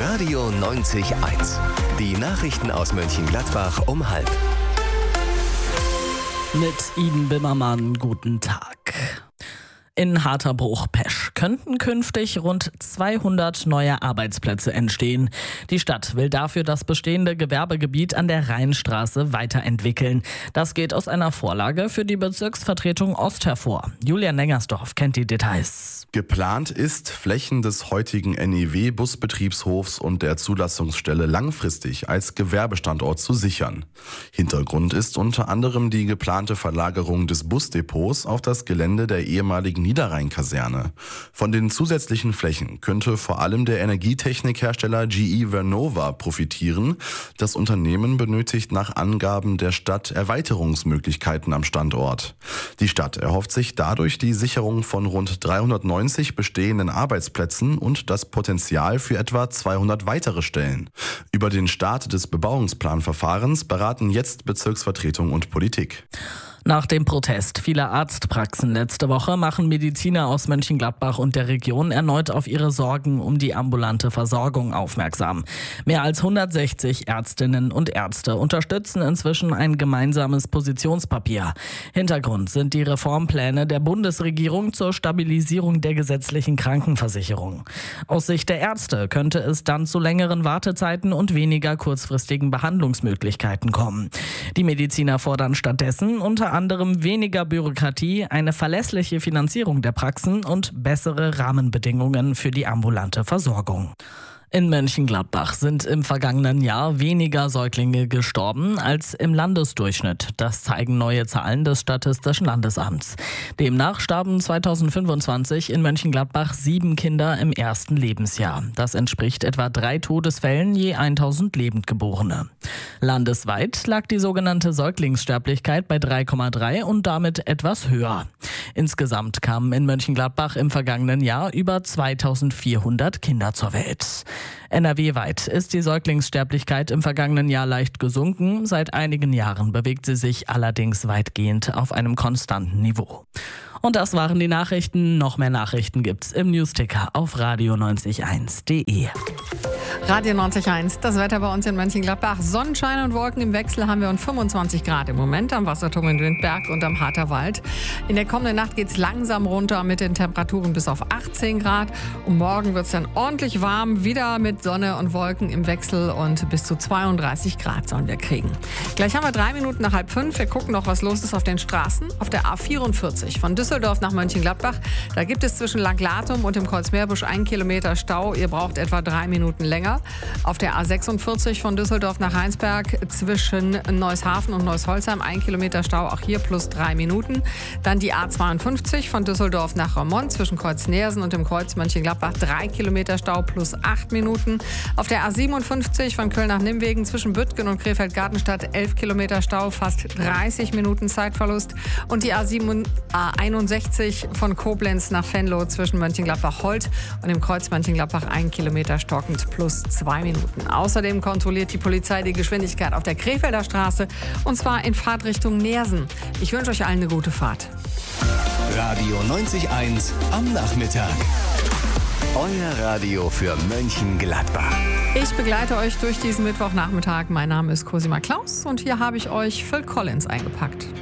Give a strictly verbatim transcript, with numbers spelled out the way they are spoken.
Radio neunzig eins. Die Nachrichten aus Mönchengladbach um halb. Mit Iden Bimmermann, guten Tag. In Harterbruch-Pesch könnten künftig rund zweihundert neue Arbeitsplätze entstehen. Die Stadt will dafür das bestehende Gewerbegebiet an der Rheinstraße weiterentwickeln. Das geht aus einer Vorlage für die Bezirksvertretung Ost hervor. Julian Nengersdorf kennt die Details. Geplant ist, Flächen des heutigen N E W-Busbetriebshofs und der Zulassungsstelle langfristig als Gewerbestandort zu sichern. Hintergrund ist unter anderem die geplante Verlagerung des Busdepots auf das Gelände der ehemaligen Niederrhein-Kaserne. Von den zusätzlichen Flächen könnte vor allem der Energietechnikhersteller G E Vernova profitieren. Das Unternehmen benötigt nach Angaben der Stadt Erweiterungsmöglichkeiten am Standort. Die Stadt erhofft sich dadurch die Sicherung von rund dreihundertneunzig bestehenden Arbeitsplätzen und das Potenzial für etwa zweihundert weitere Stellen. Über den Start des Bebauungsplanverfahrens beraten jetzt Bezirksvertretung und Politik. Nach dem Protest vieler Arztpraxen letzte Woche machen Mediziner aus Mönchengladbach und der Region erneut auf ihre Sorgen um die ambulante Versorgung aufmerksam. Mehr als hundertsechzig Ärztinnen und Ärzte unterstützen inzwischen ein gemeinsames Positionspapier. Hintergrund sind die Reformpläne der Bundesregierung zur Stabilisierung der gesetzlichen Krankenversicherung. Aus Sicht der Ärzte könnte es dann zu längeren Wartezeiten und weniger kurzfristigen Behandlungsmöglichkeiten kommen. Die Mediziner fordern stattdessen unter anderem weniger Bürokratie, eine verlässliche Finanzierung der Praxen und bessere Rahmenbedingungen für die ambulante Versorgung. In Mönchengladbach sind im vergangenen Jahr weniger Säuglinge gestorben als im Landesdurchschnitt. Das zeigen neue Zahlen des Statistischen Landesamts. Demnach starben zweitausendfünfundzwanzig in Mönchengladbach sieben Kinder im ersten Lebensjahr. Das entspricht etwa drei Todesfällen je tausend Lebendgeborene. Landesweit lag die sogenannte Säuglingssterblichkeit bei drei Komma drei und damit etwas höher. Insgesamt kamen in Mönchengladbach im vergangenen Jahr über zweitausendvierhundert Kinder zur Welt. N R W-weit ist die Säuglingssterblichkeit im vergangenen Jahr leicht gesunken. Seit einigen Jahren bewegt sie sich allerdings weitgehend auf einem konstanten Niveau. Und das waren die Nachrichten. Noch mehr Nachrichten gibt's im Newsticker auf radio neunzig eins punkt de. Radio neunzig Komma eins, das Wetter bei uns in Mönchengladbach. Sonnenschein und Wolken im Wechsel haben wir und fünfundzwanzig Grad im Moment am Wasserturm in Windberg und am Harterwald. In der kommenden Nacht geht es langsam runter mit den Temperaturen bis auf achtzehn Grad. Und morgen wird es dann ordentlich warm, wieder mit Sonne und Wolken im Wechsel und bis zu zweiunddreißig Grad sollen wir kriegen. Gleich haben wir drei Minuten nach halb fünf. Wir gucken noch, was los ist auf den Straßen. Auf der A vierundvierzig von Düsseldorf nach Mönchengladbach. Da gibt es zwischen Langlatum und dem Kreuzmeerbusch einen Kilometer Stau. Ihr braucht etwa drei Minuten länger. Auf der A sechsundvierzig von Düsseldorf nach Heinsberg zwischen Neushafen und Neusholzheim ein Kilometer Stau, auch hier plus drei Minuten. Dann die A zweiundfünfzig von Düsseldorf nach Raumont zwischen Kreuz Neersen und dem Kreuz Mönchengladbach drei Kilometer Stau plus acht Minuten. Auf der A siebenundfünfzig von Köln nach Nimwegen zwischen Büttgen und Krefeld-Gartenstadt elf Kilometer Stau, fast dreißig Minuten Zeitverlust. Und die A einundsechzig von Koblenz nach Venlo zwischen Mönchengladbach-Holt und dem Kreuz Mönchengladbach ein Kilometer stockend plus zwei Minuten. Außerdem kontrolliert die Polizei die Geschwindigkeit auf der Krefelder Straße und zwar in Fahrtrichtung Neersen. Ich wünsche euch allen eine gute Fahrt. Radio neunzig Komma eins am Nachmittag. Euer Radio für Mönchengladbach. Ich begleite euch durch diesen Mittwochnachmittag. Mein Name ist Cosima Klaus und hier habe ich euch Phil Collins eingepackt.